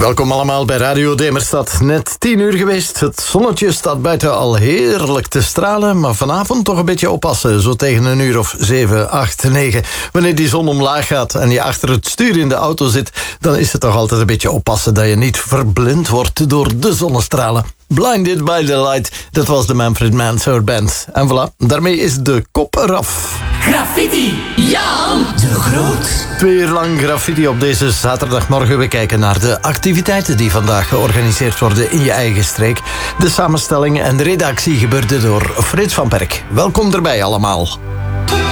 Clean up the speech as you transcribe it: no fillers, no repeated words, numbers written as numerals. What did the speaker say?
Welkom allemaal bij Radio Demerstad. Net 10 uur geweest. Het zonnetje staat buiten al heerlijk te stralen, maar vanavond toch een beetje oppassen. Zo tegen een uur of 7, 8, 9. Wanneer die zon omlaag gaat en je achter het stuur in de auto zit, dan is het toch altijd een beetje oppassen dat je niet verblind wordt door de zonnestralen. Blinded by the Light, dat was de Manfred Mansour Band. En voilà, daarmee is de kop eraf. Graffiti, Jan de Groot. 2 uur lang graffiti op deze zaterdagmorgen. We kijken naar de activiteiten die vandaag georganiseerd worden in je eigen streek. De samenstelling en de redactie gebeurde door Frits van Perk. Welkom erbij allemaal.